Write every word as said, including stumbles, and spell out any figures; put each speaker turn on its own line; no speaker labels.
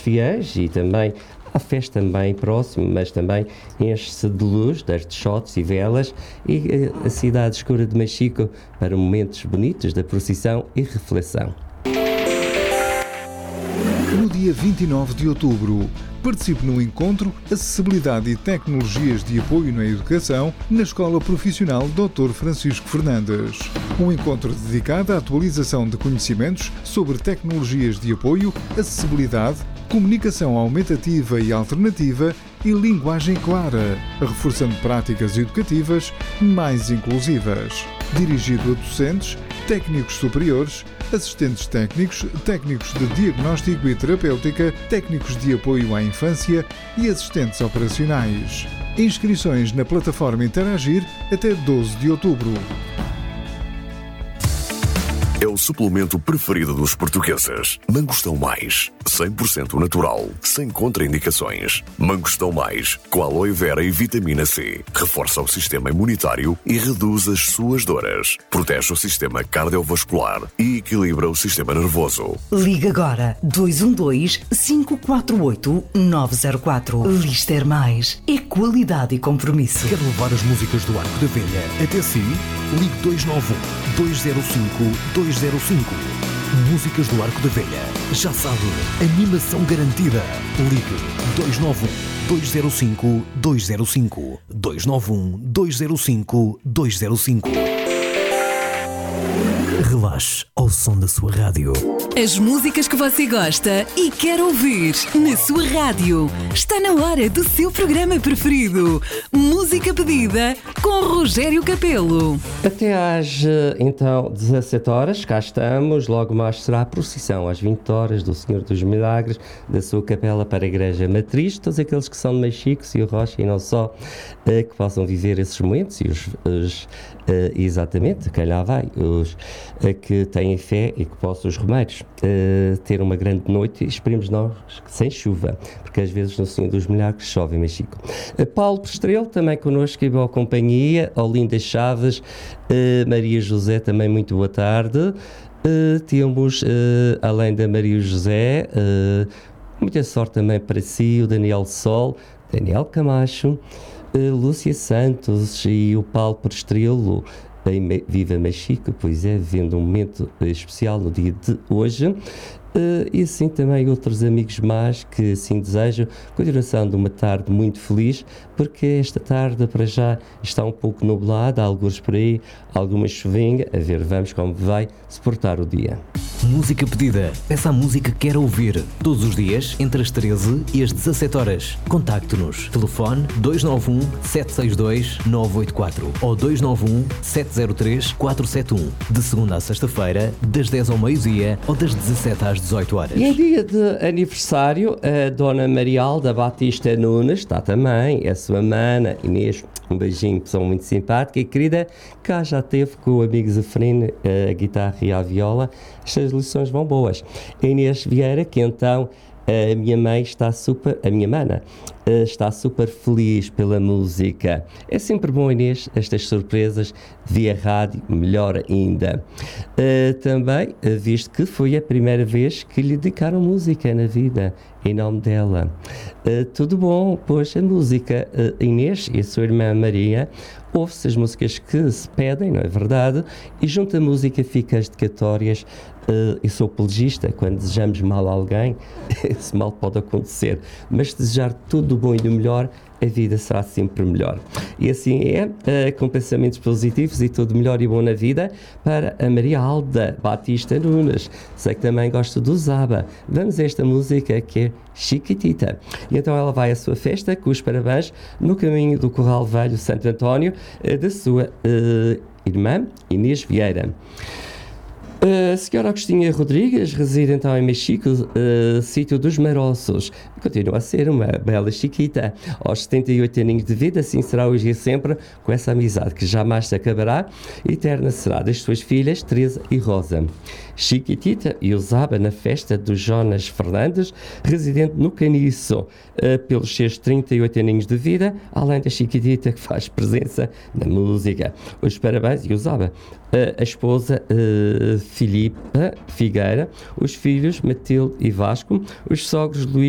fiéis e também a festa também próximo, mas também enche-se de luz, de arteshotes e velas e a cidade escura de Mexico para momentos bonitos da procissão e reflexão.
No dia vinte e nove de outubro, participe no encontro Acessibilidade e Tecnologias de Apoio na Educação na Escola Profissional doutor Francisco Fernandes. Um encontro dedicado à atualização de conhecimentos sobre tecnologias de apoio, acessibilidade, comunicação aumentativa e alternativa e linguagem clara, reforçando práticas educativas mais inclusivas. Dirigido a docentes, técnicos superiores, assistentes técnicos, técnicos de diagnóstico e terapêutica, técnicos de apoio à infância e assistentes operacionais. Inscrições na plataforma Interagir até doze de outubro.
É o suplemento preferido dos portugueses. Mangostão Mais, cem por cento natural, sem contraindicações. Mangostão Mais, com aloe vera e vitamina C. Reforça o sistema imunitário e reduz as suas dores. Protege o sistema cardiovascular e equilibra o sistema nervoso.
Liga agora dois um dois, cinco quatro oito, nove zero quatro. Lister Mais. É qualidade e compromisso.
Quer levar as músicas do Arco da Velha até si? Ligue dois nove um, dois zero cinco, dois zero cinco. Músicas do Arco da Velha. Já sabe, animação garantida. Ligue dois nove um, dois zero cinco, dois zero cinco. dois nove um, dois zero cinco, dois zero cinco. Relaxe ao som da sua rádio.
As músicas que você gosta e quer ouvir na sua rádio. Está na hora do seu programa preferido. Música pedida com Rogério Capelo.
Até às, então, dezassete horas, cá estamos. Logo mais será a procissão às vinte horas do Senhor dos Milagres, da sua capela para a Igreja Matriz. Todos aqueles que são de Mexico e o Rocha e não só, que possam viver esses momentos e os, os Uh, exatamente, quem lá vai, os uh, que têm fé e que possam os romeiros uh, ter uma grande noite e esperemos nós sem chuva, porque às vezes no Senhor dos Milagres chove em Mexico. Uh, Paulo Pestrelo também connosco e boa companhia, Olinda Chaves, uh, Maria José também muito boa tarde. Uh, temos, uh, além da Maria José, uh, muita sorte também para si, o Daniel Sol, Daniel Camacho, Uh, Lúcia Santos e o Paulo Pestrelo em Me- Viva Mexico, pois é, vivendo um momento uh, especial no dia de hoje. Uh, e assim também outros amigos mais que assim desejam continuação de uma tarde muito feliz, porque esta tarde para já está um pouco nublada, há alguns por aí, alguma chuvinha, a ver, vamos como vai se portar o dia.
Música pedida. Peça a música que quer ouvir. Todos os dias, entre as treze e as dezassete horas. Contacte-nos. Telefone dois nove um, sete seis dois, nove oito quatro ou dois nove um, sete zero três, quatro sete um. De segunda a sexta-feira, das dez ao meio-dia ou das dezassete às dezoito horas.
E em dia de aniversário, a Dona Marialda Batista Nunes está também, a sua mana Inês, um beijinho, pessoa muito simpática e querida, cá já teve com o amigo Zeferino a guitarra e a viola. Estas lições vão boas. A Inês Vieira, que então a minha mãe está super, a minha mana, está super feliz pela música. É sempre bom, Inês, estas surpresas via rádio, melhor ainda. Uh, também, uh, visto que foi a primeira vez que lhe dedicaram música na vida, em nome dela. Uh, tudo bom, pois a música, uh, Inês e a sua irmã Maria, ouve-se as músicas que se pedem, não é verdade? E junto à música fica as dedicatórias. Uh, eu sou apologista, quando desejamos mal a alguém, esse mal pode acontecer, mas desejar tudo do bom e do melhor, a vida será sempre melhor. E assim é, uh, com pensamentos positivos e tudo melhor e bom na vida, para a Maria Alda Batista Nunes. Sei que também gosta do Zaba. Vamos a esta música que é Chiquitita. E então ela vai à sua festa com os parabéns no caminho do Corral Velho Santo António, uh, da sua uh, irmã Inês Vieira. A senhora Agostinha Rodrigues reside então em Mexico, uh, sítio dos Maroços. Continua a ser uma bela chiquita. Aos setenta e oito aninhos de vida, assim será hoje e sempre, com essa amizade que jamais se acabará. Eterna será das suas filhas, Teresa e Rosa. Chiquitita e usava na festa do Jonas Fernandes, residente no Caniço, uh, pelos seus trinta e oito aninhos de vida, além da Chiquitita que faz presença na música. Os parabéns e usava uh, a esposa uh, Filipa Figueira, os filhos Matilde e Vasco, os sogros Luís